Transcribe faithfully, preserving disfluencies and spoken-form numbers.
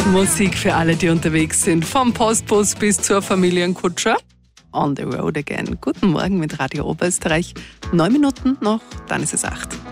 Musik für alle, die unterwegs sind. Vom Postbus bis zur Familienkutscher. On the road again. Guten Morgen mit Radio Oberösterreich. Neun Minuten noch, dann ist es acht.